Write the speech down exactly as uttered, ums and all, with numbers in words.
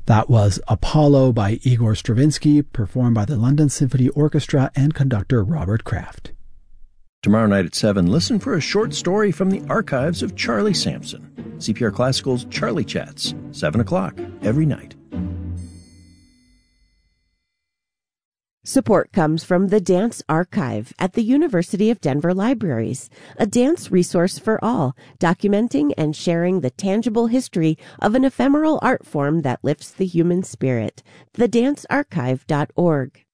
That was Apollo by Igor Stravinsky, performed by the London Symphony Orchestra and conductor Robert Kraft. Tomorrow night at seven, listen for a short story from the archives of Charlie Sampson. C P R Classical's Charlie Chats, seven o'clock every night. Support comes from the Dance Archive at the University of Denver Libraries, a dance resource for all, documenting and sharing the tangible history of an ephemeral art form that lifts the human spirit. the dance archive dot org.